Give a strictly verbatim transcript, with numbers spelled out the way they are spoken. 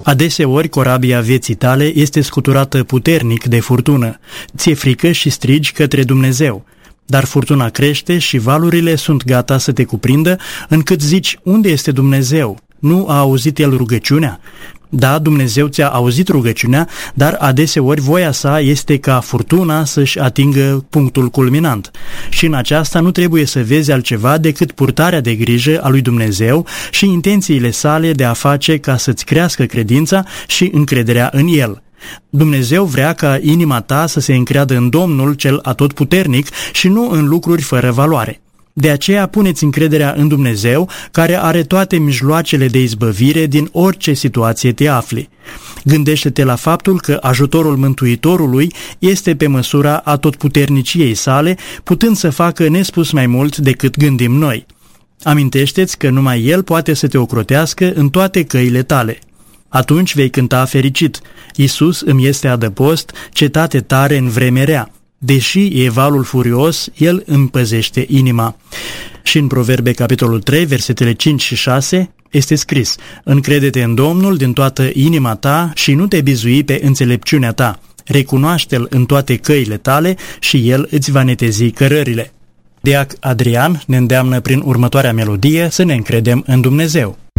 Adeseori corabia vieții tale este scuturată puternic de furtună. Ți-e frică și strigi către Dumnezeu. Dar furtuna crește și valurile sunt gata să te cuprindă, încât zici, unde este Dumnezeu? Nu a auzit El rugăciunea? Da, Dumnezeu ți-a auzit rugăciunea, dar adeseori voia sa este ca furtuna să-și atingă punctul culminant. Și în aceasta nu trebuie să vezi altceva decât purtarea de grijă a lui Dumnezeu și intențiile sale de a face ca să-ți crească credința și încrederea în El. Dumnezeu vrea ca inima ta să se încreadă în Domnul cel atotputernic și nu în lucruri fără valoare. De aceea puneți încrederea în Dumnezeu, care are toate mijloacele de izbăvire din orice situație te afli. Gândește-te la faptul că ajutorul Mântuitorului este pe măsura atotputerniciei sale, putând să facă nespus mai mult decât gândim noi. Amintește-ți că numai El poate să te ocrotească în toate căile tale. Atunci vei cânta fericit: Iisus îmi este adăpost, cetate tare în vreme rea. Deși e valul furios, El îmi păzește inima. Și în Proverbe, capitolul trei, versetele cinci și șase, este scris: Încrede-te în Domnul din toată inima ta și nu te bizui pe înțelepciunea ta. Recunoaște-L în toate căile tale și El îți va netezi cărările. Deac Adrian ne îndeamnă prin următoarea melodie să ne încredem în Dumnezeu.